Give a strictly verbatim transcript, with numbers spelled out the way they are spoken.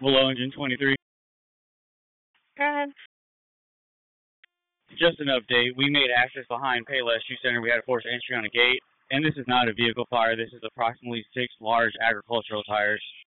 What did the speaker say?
Below engine twenty-three. Go Just an update. We made access behind Payless Shoe Center. We had to force entry on a gate. And this is not a vehicle fire. This is approximately six large agricultural tires.